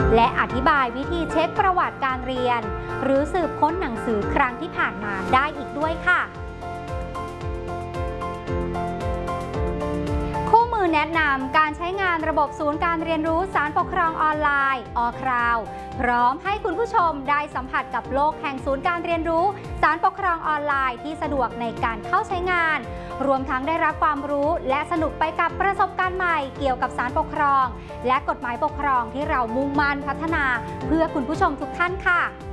และอธิบายวิธีเช็คประวัติการเรียนหรือสืบค้นหนังสือครั้งที่ผ่านมาได้อีกด้วยค่ะคู่มือแนะนำการใช้งานระบบศูนย์การเรียนรู้ศาลปกครองออนไลน์อคราวพร้อมให้คุณผู้ชมได้สัมผัสกับโลกแห่งศูนย์การเรียนรู้ศาลปกครองออนไลน์ที่สะดวกในการเข้าใช้งานรวมทั้งได้รับความรู้และสนุกไปกับประสบการณ์ใหม่เกี่ยวกับศาลปกครองและกฎหมายปกครองที่เรามุ่งมั่นพัฒนาเพื่อคุณผู้ชมทุกท่านค่ะ